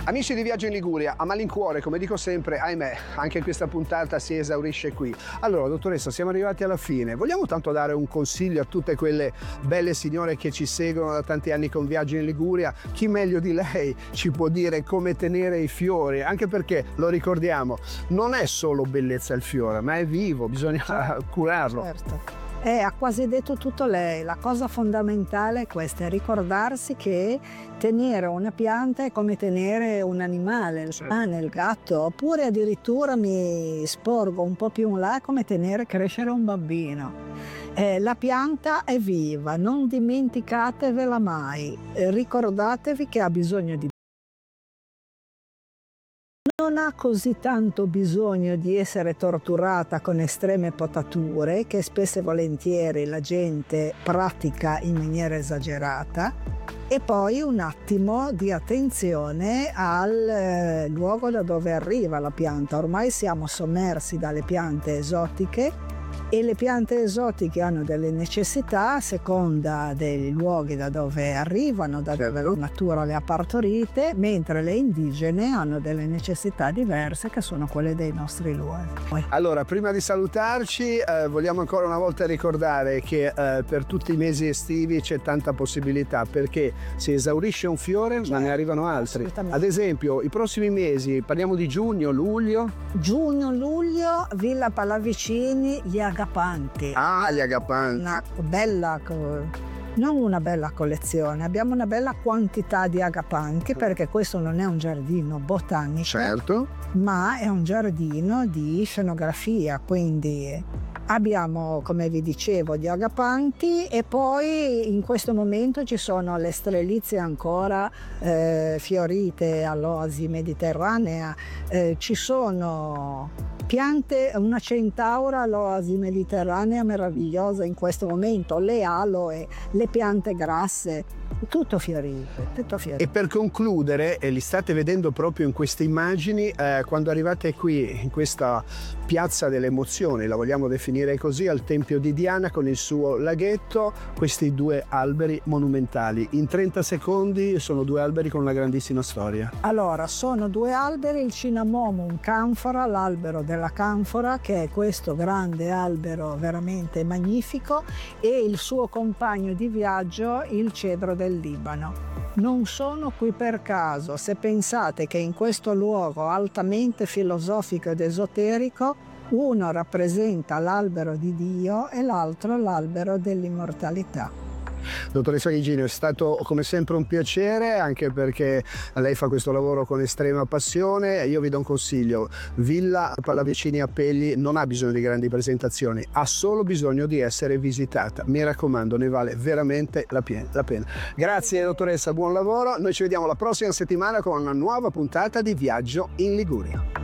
Amici di Viaggio in Liguria, a malincuore, come dico sempre, ahimè, anche questa puntata si esaurisce qui. Allora, dottoressa, siamo arrivati alla fine. Vogliamo tanto dare un consiglio a tutte quelle belle signore che ci seguono da tanti anni con Viaggio in Liguria? Chi meglio di lei ci può dire come tenere i fiori? Anche perché, lo ricordiamo, non è solo bellezza il fiore, ma è vivo, bisogna curarlo. Certo. Ha quasi detto tutto lei. La cosa fondamentale è questa, è ricordarsi che tenere una pianta è come tenere un animale, il cane, il gatto, oppure addirittura mi sporgo un po' più in là, è come tenere crescere un bambino. La pianta è viva, non dimenticatevela mai, ricordatevi che ha bisogno di non ha così tanto bisogno di essere torturata con estreme potature che spesso e volentieri la gente pratica in maniera esagerata, e poi un attimo di attenzione al luogo da dove arriva la pianta. Ormai siamo sommersi dalle piante esotiche e le piante esotiche hanno delle necessità a seconda dei luoghi da dove arrivano, da dove la natura le ha partorite, mentre le indigene hanno delle necessità diverse che sono quelle dei nostri luoghi. Allora, prima di salutarci, vogliamo ancora una volta ricordare che per tutti i mesi estivi c'è tanta possibilità, perché si esaurisce un fiore ma ne arrivano altri. Ad esempio, i prossimi mesi, parliamo di giugno, luglio. Giugno, luglio, Villa Pallavicini, gli agapanti. Ah, gli agapanti. Una bella, non una bella collezione, abbiamo una bella quantità di agapanti, perché questo non è un giardino botanico, certo, ma è un giardino di scenografia, quindi abbiamo, come vi dicevo, gli agapanti, e poi in questo momento ci sono le strelizie ancora fiorite all'oasi mediterranea, ci sono piante, una centaura all'oasi mediterranea meravigliosa in questo momento, le aloe, le piante grasse, tutto fiorito, tutto fiorito. E per concludere, li state vedendo proprio in queste immagini, quando arrivate qui in questa piazza delle emozioni, la vogliamo definire così, al Tempio di Diana con il suo laghetto, questi due alberi monumentali. In 30 secondi sono due alberi con una grandissima storia. Allora, sono due alberi, il Cinnamomum canfora, l'albero della canfora, che è questo grande albero veramente magnifico, e il suo compagno di viaggio, il cedro del Libano. Non sono qui per caso. Se pensate che in questo luogo altamente filosofico ed esoterico uno rappresenta l'albero di Dio e l'altro l'albero dell'immortalità. Dottoressa Gigino, è stato come sempre un piacere, anche perché lei fa questo lavoro con estrema passione. Io vi do un consiglio: Villa Pallavicini a Pegli non ha bisogno di grandi presentazioni, ha solo bisogno di essere visitata. Mi raccomando, ne vale veramente la pena. Grazie dottoressa, buon lavoro. Noi ci vediamo la prossima settimana con una nuova puntata di Viaggio in Liguria.